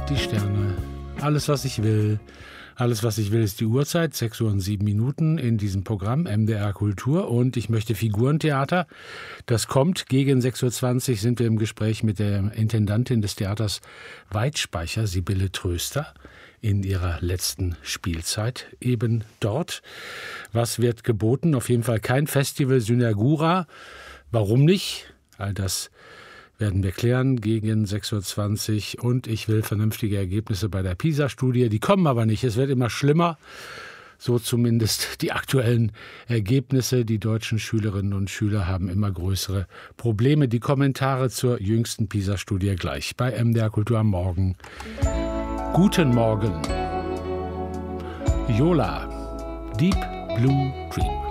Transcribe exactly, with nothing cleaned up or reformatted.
die Sterne, alles, was ich will. Alles, was ich will, ist die Uhrzeit, sechs Uhr und sieben Minuten in diesem Programm M D R Kultur. Und ich möchte Figurentheater. Das kommt. Gegen sechs Uhr zwanzig sind wir im Gespräch mit der Intendantin des Theaters Weitspeicher, Sibylle Tröster, in ihrer letzten Spielzeit eben dort. Was wird geboten? Auf jeden Fall kein Festival Synagura. Warum nicht? All das werden wir klären gegen sechs Uhr zwanzig. Und ich will vernünftige Ergebnisse bei der PISA-Studie. Die kommen aber nicht. Es wird immer schlimmer. So zumindest die aktuellen Ergebnisse. Die deutschen Schülerinnen und Schüler haben immer größere Probleme. Die Kommentare zur jüngsten PISA-Studie gleich bei M D R Kultur am Morgen. Guten Morgen. Yola, Deep Blue Dream.